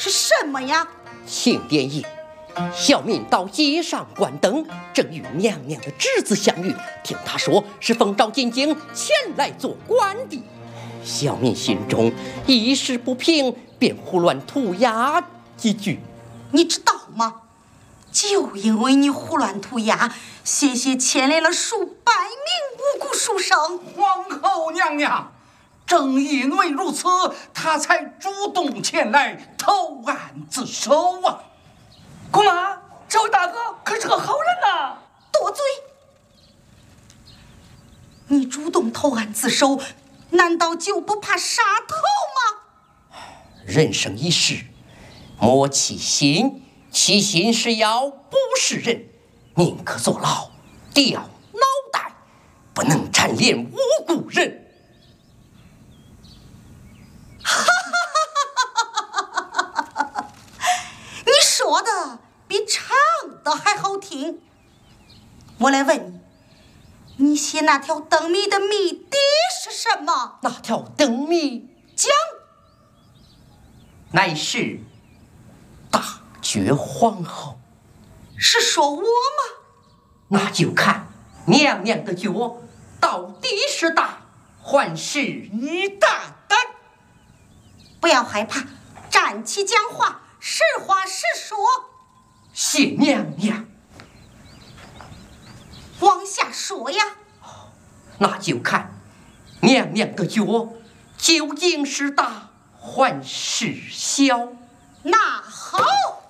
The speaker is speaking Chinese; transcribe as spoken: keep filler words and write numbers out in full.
是什么呀？ 请殿议，小民到街上观灯，正与娘娘的侄子相遇，听他说是奉诏进京前来做官的。小民心中一时不平，便胡乱涂鸦几句。 你知道吗？就因为你胡乱涂鸦，险些牵连了数百名无辜书生。 皇后娘娘，正因为如此，他才主动前来投案自首啊！ 姑妈，这位大哥可是个好人呐！ 多嘴！你主动投案自首，难道就不怕杀头吗？ 人生一世，莫欺心，欺心是妖，不是人。宁可坐牢，掉脑袋，不能缠连无辜人。 你说的比唱的还好听。我来问你，你写那条灯谜的谜底是什么？ 那条灯谜讲。 乃是大绝皇后。 是说我吗？ 那就看娘娘的脚到底是大还是你大胆！ 不要害怕，站起讲话，实话实说。 谢娘娘。 往下说呀。 那就看娘娘的脚究竟是大还是小。 那好。